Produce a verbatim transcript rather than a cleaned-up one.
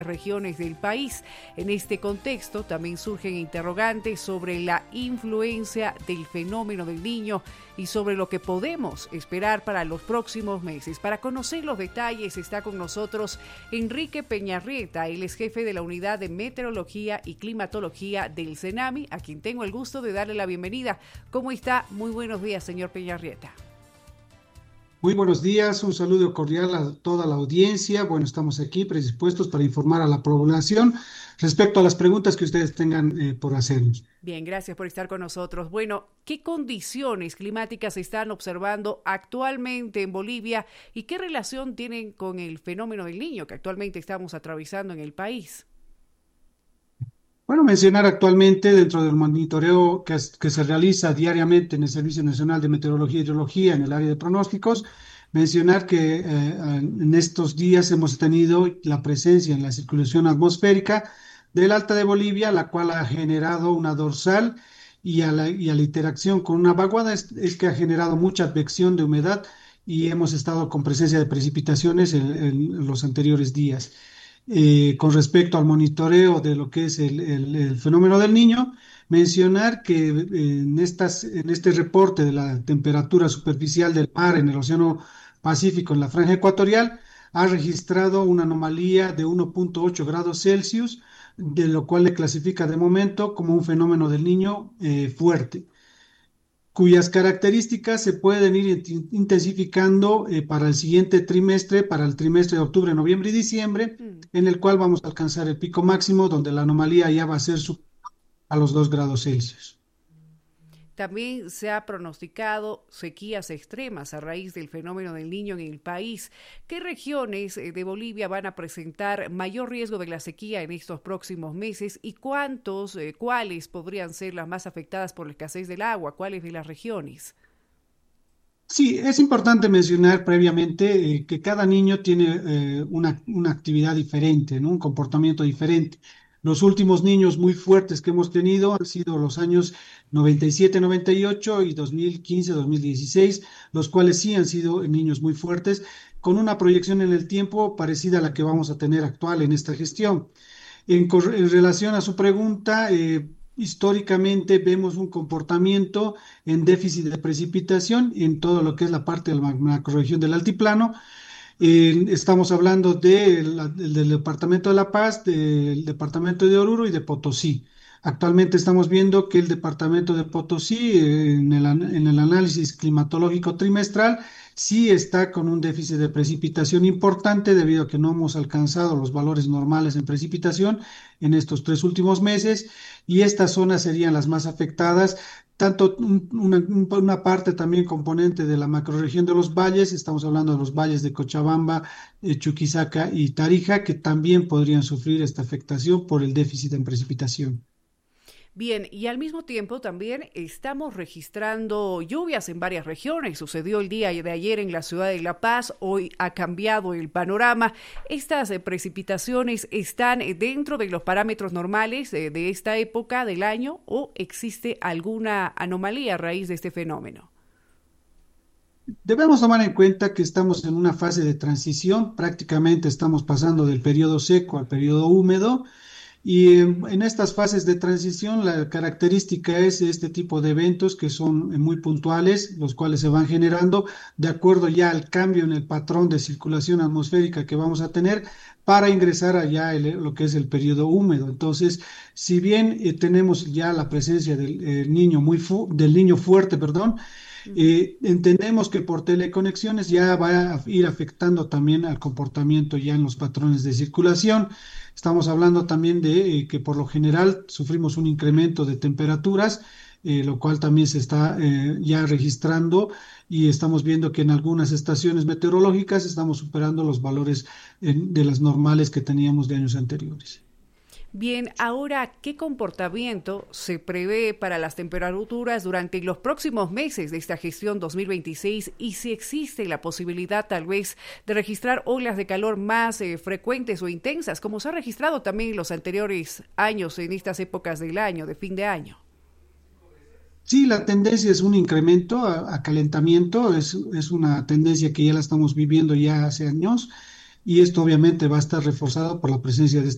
regiones del país. En este contexto también surgen interrogantes sobre la influencia del fenómeno del Niño y sobre lo que podemos esperar para los próximos meses. Para conocer los detalles está con nosotros Enrique Peñarrieta, él es jefe de la Unidad de Meteorología y Climatología del CENAMI, a quien tengo el gusto de darle la bienvenida. ¿Cómo está? Muy buenos días, señor Peñarrieta. Muy buenos días, un saludo cordial a toda la audiencia. Bueno, estamos aquí predispuestos para informar a la población respecto a las preguntas que ustedes tengan eh, por hacernos. Bien, gracias por estar con nosotros. Bueno, ¿qué condiciones climáticas se están observando actualmente en Bolivia y qué relación tienen con el fenómeno del Niño que actualmente estamos atravesando en el país? Bueno, mencionar actualmente dentro del monitoreo que, es- que se realiza diariamente en el Servicio Nacional de Meteorología y Hidrología en el área de pronósticos, mencionar que eh, en estos días hemos tenido la presencia en la circulación atmosférica del Alta de Bolivia, la cual ha generado una dorsal y a la, y a la interacción con una vaguada es, es que ha generado mucha advección de humedad y hemos estado con presencia de precipitaciones en en los anteriores días. Eh, con respecto al monitoreo de lo que es el, el- el fenómeno del Niño, mencionar que eh, en estas, en este reporte de la temperatura superficial del mar en el Océano Pacífico en la franja ecuatorial, ha registrado una anomalía de uno punto ocho grados Celsius, de lo cual le clasifica de momento como un fenómeno del Niño eh, fuerte, cuyas características se pueden ir inti- intensificando eh, para el siguiente trimestre, para el trimestre de octubre, noviembre y diciembre, Mm. en el cual vamos a alcanzar el pico máximo, donde la anomalía ya va a ser su- a los dos grados Celsius. También se ha pronosticado sequías extremas a raíz del fenómeno del Niño en el país. ¿Qué regiones eh, de Bolivia van a presentar mayor riesgo de la sequía en estos próximos meses y cuántos, eh, cuáles podrían ser las más afectadas por la escasez del agua? ¿Cuáles de las regiones? Sí, es importante mencionar previamente eh, que cada niño tiene eh, una, una actividad diferente, ¿no? Un comportamiento diferente. Los últimos niños muy fuertes que hemos tenido han sido los años noventa y siete, noventa y ocho y dos mil quince, dos mil dieciséis, los cuales sí han sido niños muy fuertes, con una proyección en el tiempo parecida a la que vamos a tener actual en esta gestión. En, cor- en relación a su pregunta, eh, históricamente vemos un comportamiento en déficit de precipitación en todo lo que es la parte de la macrorregión del altiplano. Eh, estamos hablando de la- del departamento de La Paz, del departamento de Oruro y de Potosí. Actualmente estamos viendo que el departamento de Potosí, eh, en el, an- en el análisis climatológico trimestral, sí está con un déficit de precipitación importante debido a que no hemos alcanzado los valores normales en precipitación en estos tres últimos meses y estas zonas serían las más afectadas tanto un- una, un- una parte también componente de la macrorregión de los valles, estamos hablando de los valles de Cochabamba, eh, Chuquisaca y Tarija, que también podrían sufrir esta afectación por el déficit en precipitación. Bien, y al mismo tiempo también estamos registrando lluvias en varias regiones. Sucedió el día de ayer en la ciudad de La Paz, hoy ha cambiado el panorama. ¿Estas eh, precipitaciones están eh, dentro de los parámetros normales eh, de esta época del año o existe alguna anomalía a raíz de este fenómeno? Debemos tomar en cuenta que estamos en una fase de transición, prácticamente estamos pasando del periodo seco al periodo húmedo. Y en, en estas fases de transición, la característica es este tipo de eventos que son eh, muy puntuales, los cuales se van generando de acuerdo ya al cambio en el patrón de circulación atmosférica que vamos a tener para ingresar allá el- lo que es el periodo húmedo. Entonces, si bien eh, tenemos ya la presencia del eh, niño muy fu- del niño fuerte, perdón, Ujú. eh, entendemos que por teleconexiones ya va a ir afectando también al comportamiento ya en los patrones de circulación. Estamos hablando también de eh, que por lo general sufrimos un incremento de temperaturas, eh, lo cual también se está eh, ya registrando y estamos viendo que en algunas estaciones meteorológicas estamos superando los valores eh, de las normales que teníamos de años anteriores. Bien, ahora, ¿qué comportamiento se prevé para las temperaturas durante los próximos meses de esta gestión dos mil veintiséis y si existe la posibilidad tal vez de registrar olas de calor más eh, frecuentes o intensas, como se ha registrado también en los anteriores años, en estas épocas del año, de fin de año? Sí, la tendencia es un incremento a, a calentamiento, es, es una tendencia que ya la estamos viviendo ya hace años y esto obviamente va a estar reforzado por la presencia de